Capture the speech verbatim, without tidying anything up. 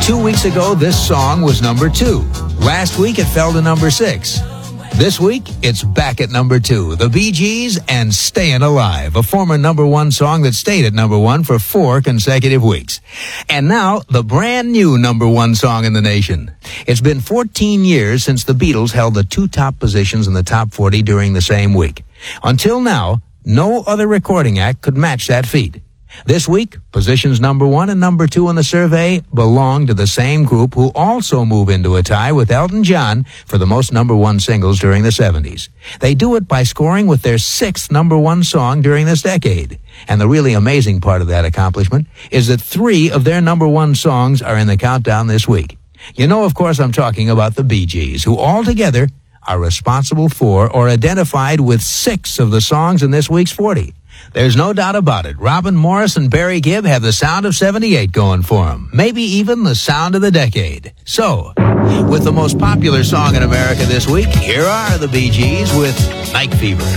Two weeks ago, this song was number two. Last week, it fell to number six. This week, it's back at number two. The Bee Gees and Stayin' Alive, a former number one song that stayed at number one for four consecutive weeks. And now, the brand new number one song in the nation. It's been fourteen years since the Beatles held the two top positions in the top forty during the same week. Until now, no other recording act could match that feat. This week, positions number one and number two in the survey belong to the same group, who also move into a tie with Elton John for the most number one singles during the seventies. They do it by scoring with their sixth number one song during this decade. And the really amazing part of that accomplishment is that three of their number one songs are in the countdown this week. You know, of course, I'm talking about the Bee Gees, who altogether are responsible for or identified with six of the songs in this week's forty. There's no doubt about it. Robin Morris and Barry Gibb have the sound of seventy-eight going for them. Maybe even the sound of the decade. So, with the most popular song in America this week, here are the Bee Gees with Night Fever.